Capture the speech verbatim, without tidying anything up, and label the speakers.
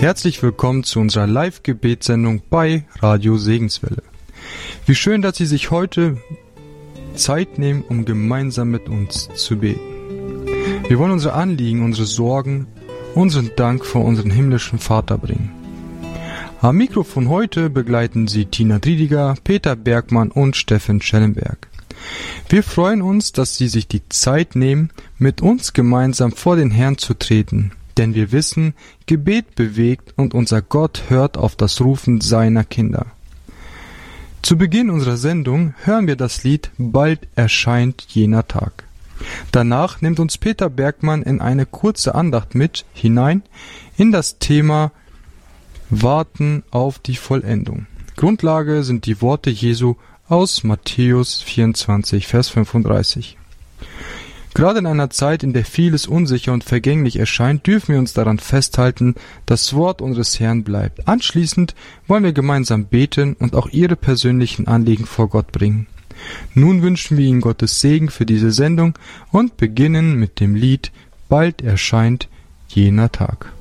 Speaker 1: Herzlich willkommen zu unserer Live-Gebetssendung bei Radio Segenswelle. Wie schön, dass Sie sich heute Zeit nehmen, um gemeinsam mit uns zu beten. Wir wollen unsere Anliegen, unsere Sorgen, unseren Dank vor unseren himmlischen Vater bringen. Am Mikrofon heute begleiten Sie Tina Driediger, Peter Bergmann und Steffen Schellenberg. Wir freuen uns, dass Sie sich die Zeit nehmen, mit uns gemeinsam vor den Herrn zu treten, denn wir wissen, Gebet bewegt und unser Gott hört auf das Rufen seiner Kinder. Zu Beginn unserer Sendung hören wir das Lied »Bald erscheint jener Tag«. Danach nimmt uns Peter Bergmann in eine kurze Andacht mit hinein in das Thema Warten auf die Vollendung. Grundlage sind die Worte Jesu aus Matthäus vierundzwanzig, Vers fünfunddreißig. Gerade in einer Zeit, in der vieles unsicher und vergänglich erscheint, dürfen wir uns daran festhalten, das Wort unseres Herrn bleibt. Anschließend wollen wir gemeinsam beten und auch Ihre persönlichen Anliegen vor Gott bringen. Nun wünschen wir Ihnen Gottes Segen für diese Sendung und beginnen mit dem Lied »Bald erscheint jener Tag«.